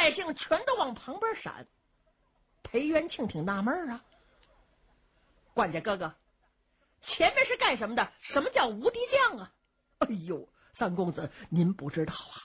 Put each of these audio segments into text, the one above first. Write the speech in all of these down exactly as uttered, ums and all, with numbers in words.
百姓全都往旁边闪。裴元庆挺纳闷啊，管家哥哥，前面是干什么的？什么叫无敌将啊？哎呦，三公子您不知道啊，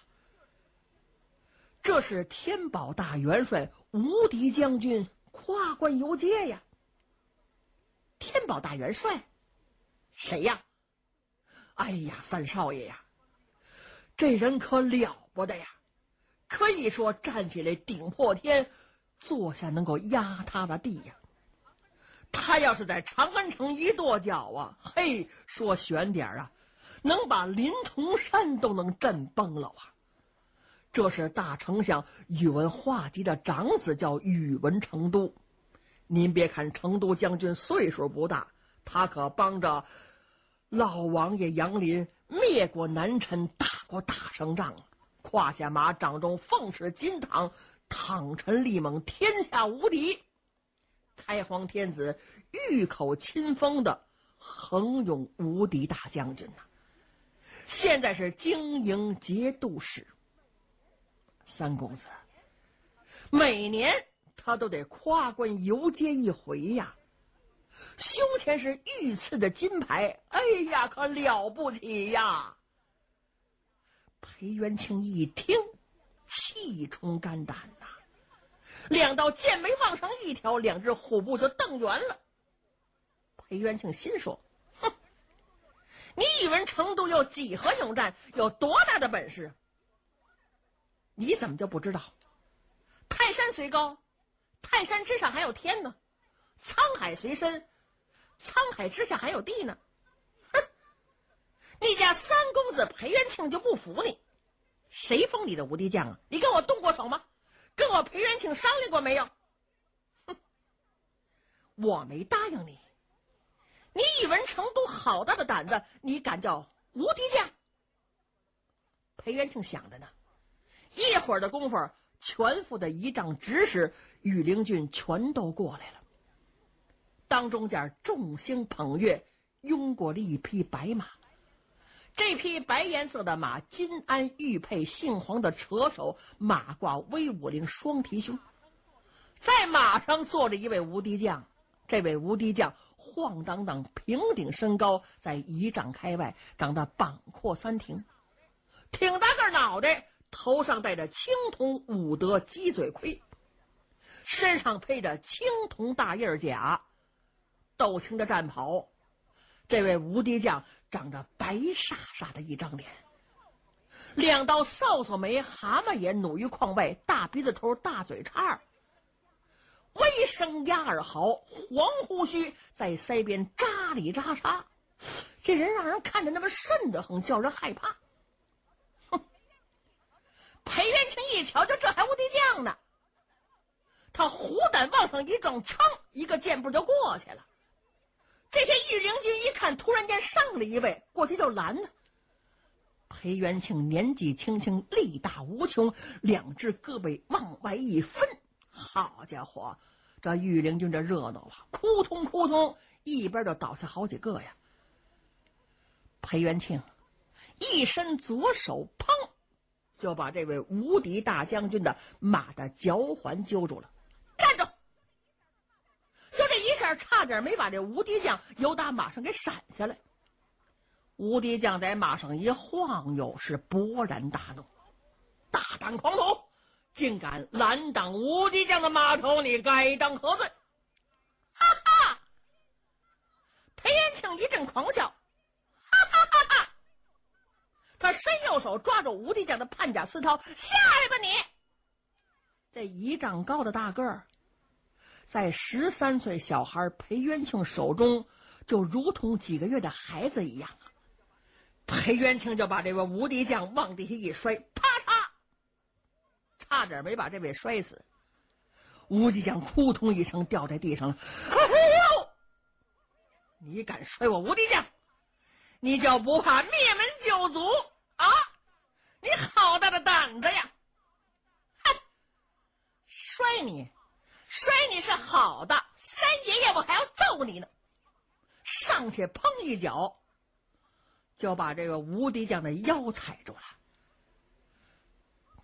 这是天宝大元帅无敌将军跨关游街呀。天宝大元帅谁呀？哎呀，三少爷呀，这人可了不得呀，可以说站起来顶破天，坐下能够压他的地呀。他要是在长安城一跺脚啊，嘿，说悬点啊，能把临潼山都能震崩了啊。这是大丞相宇文化及的长子，叫宇文成都。您别看成都将军岁数不大，他可帮着老王爷杨林灭过南陈，打过大胜仗，胯下马，掌中凤翅金堂，躺臣力猛，天下无敌。开皇天子御口亲封的横勇无敌大将军呐、啊，现在是经营节度使。三公子每年他都得跨关游街一回呀，胸前是御赐的金牌，哎呀，可了不起呀！裴元庆一听，气冲肝胆呐、啊，两道剑眉往上一挑，两只虎步就瞪圆了。裴元庆心说：哼，你宇文成都有几何勇战，有多大的本事？你怎么就不知道？泰山虽高，泰山之上还有天呢；沧海虽深，沧海之下还有地呢。哼，你家三公子裴元庆就不服你，谁封你的无敌将啊？你跟我动过手吗？跟我裴元庆商量过没有？哼，我没答应你。你宇文成都好大的胆子，你敢叫无敌将？裴元庆想着呢，一会儿的功夫，全副的仪仗指使羽林郡全都过来了。当中间众星捧月，拥过了一匹白马。这匹白颜色的马，金鞍玉佩，杏黄的车手，马挂威武岭双蹄胸。在马上坐着一位无敌将，这位无敌将晃荡荡，平顶身高，在仪仗开外，长得膀阔三庭，挺大个脑袋，头上戴着青铜五德鸡嘴盔，身上配着青铜大印甲，斗青的战袍。这位无敌将长着白煞煞的一张脸，两道扫帚眉，蛤蟆眼，努于眶外，大鼻子头，大嘴叉，微声压耳嚎，黄胡须在腮边扎里扎沙，这人让人看着那么瘆得慌，叫人害怕。哼，裴元庆一瞧，就这还无敌将呢，他虎胆往上一撞，噌，一个箭步就过去了。这些御林军一看，突然间上了一位，过去就拦了。裴元庆年纪轻轻，力大无穷，两只胳膊往外一分，好家伙，这御林军这热闹啊，扑通扑通，一边就倒下好几个呀。裴元庆一伸左手，砰，就把这位无敌大将军的马的脚环揪住了。站住！就这一下，差点没把这无敌将由打马上给闪下来。无敌将在马上一晃悠，是勃然大怒，大胆狂徒，竟敢拦挡无敌将的马头，你该当何罪？哈哈！裴元庆一阵狂笑，哈哈哈哈！他伸右手抓住无敌将的判甲丝绦，下来吧你！这一丈高的大个儿，在十三岁小孩裴元庆手中，就如同几个月的孩子一样啊！裴元庆就把这位无敌将往地下一摔，啪嚓，差点没把这位摔死。无敌将扑通一声掉在地上了。哎呦！你敢摔我无敌将，你就不怕灭门九族啊？你好大的胆子呀！哼，摔你摔你是好的，三爷爷我还要揍你呢！上去砰一脚，就把这个无敌将的腰踩住了。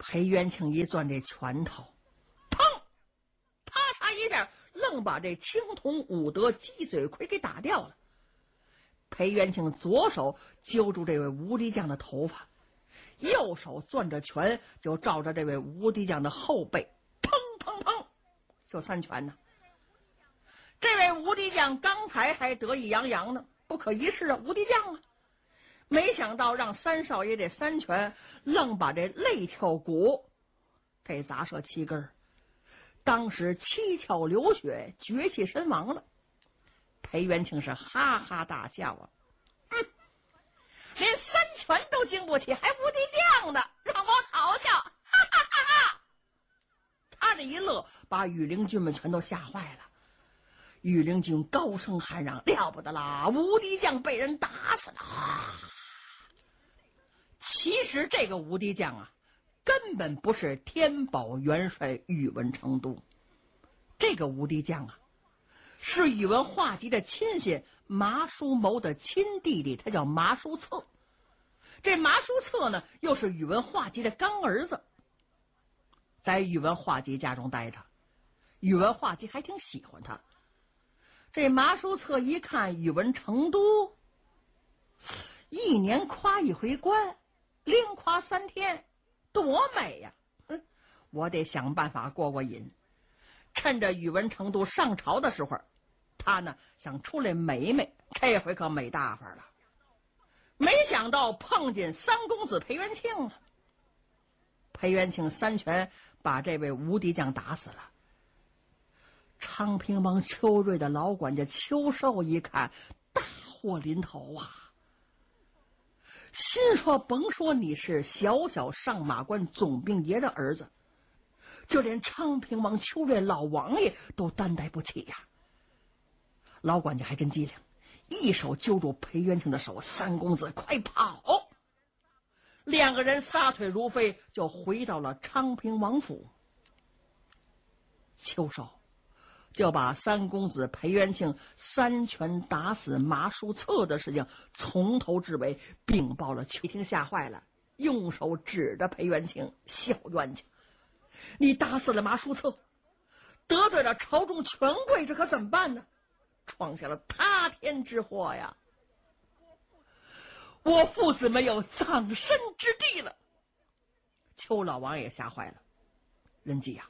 裴元庆一攥这拳头，砰！啪嚓一下，愣把这青铜武德鸡嘴盔给打掉了。裴元庆左手揪住这位无敌将的头发，右手攥着拳就照着这位无敌将的后背，砰砰砰，就三拳呢。这位无敌将刚才还得意洋洋呢，不可一世啊，无敌将啊！没想到让三少爷这三拳愣把这肋条骨给砸折七根，当时七窍流血，绝气身亡了。裴元庆是哈哈大笑啊，嗯，连三拳都经不起，还无敌将呢，让我嘲笑，哈哈哈哈！他这一乐，把羽林军们全都吓坏了。羽林军高声喊嚷：“了不得啦！无敌将被人打死了！”啊，其实这个无敌将啊，根本不是天宝元帅宇文成都，这个无敌将啊，是宇文化及的亲信麻叔谋的亲弟弟，他叫麻叔策。这麻叔策呢，又是宇文化及的干儿子，在宇文化及家中待着，宇文化及还挺喜欢他。这麻叔策一看宇文成都一年夸一回官，连夸三天，多美呀！嗯，我得想办法过过瘾。趁着宇文成都上朝的时候，他呢想出来美美，这回可美大发了。没想到碰见三公子裴元庆了。裴元庆三拳把这位无敌将打死了。昌平王邱瑞的老管家邱寿一看，大祸临头啊！心说，甭说你是小小上马关总兵爷的儿子，就连昌平王邱瑞老王爷都担待不起呀！老管家还真机灵，一手揪住裴元庆的手：“三公子，快跑！”两个人撒腿如飞，就回到了昌平王府。邱寿就把三公子裴元庆三拳打死麻叔策的事情从头至尾禀报了。邱廷吓坏了，用手指着裴元庆：“小冤家，你打死了麻叔策，得罪了朝中权贵，这可怎么办呢？创下了塌天之祸呀！我父子没有葬身之地了。”邱老王也吓坏了，仁吉呀，